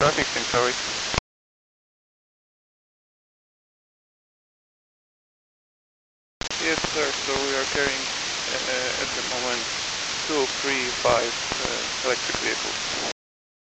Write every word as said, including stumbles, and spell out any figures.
Nothing, sorry. Yes, sir. So we are carrying uh, at the moment two, three, five uh, electric vehicles.